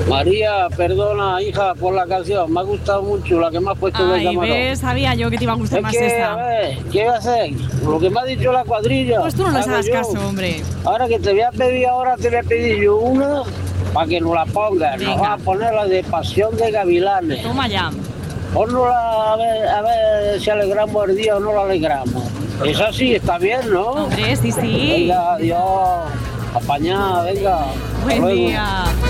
María, perdona, hija, por la canción. Me ha gustado mucho la que me has puesto de Ay, Camarón. ves, sabía yo que te iba a gustar Es más que, a esta. ver, ¿qué voy a hacer? Lo que me ha dicho la cuadrilla. Pues tú no les hago hagas yo. caso, hombre. Ahora que te voy a pedir, te voy a pedir yo una para que nos la pongas. Nos Venga. va a poner la de Pasión de Gavilanes. Toma ya. Ponnosla a ver si alegramos el día o no la alegramos. Esa sí está bien, ¿no? Hombre, sí, sí. Venga, adiós. Apañada, venga. Hasta Buen luego. día.